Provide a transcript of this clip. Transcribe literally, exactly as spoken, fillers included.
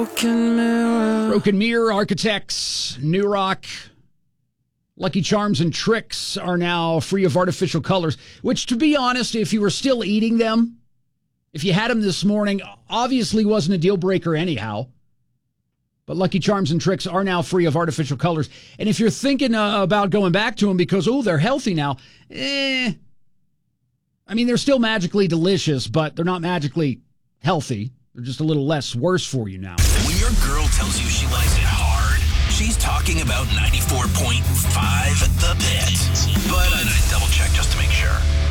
Broken Mirror. Broken Mirror Architects, New Rock. Lucky Charms and Tricks are now free of artificial colors, which, to be honest, if you were still eating them, if you had them this morning, obviously wasn't a deal breaker anyhow. But Lucky Charms and Tricks are now free of artificial colors. And if you're thinking uh, about going back to them because, oh, they're healthy now, eh. I mean, they're still magically delicious, but they're not magically healthy. They're just a little less worse for you now. When your girl tells you she likes it hard, she's talking about ninety-four point five The Pit. But I double check just to make sure.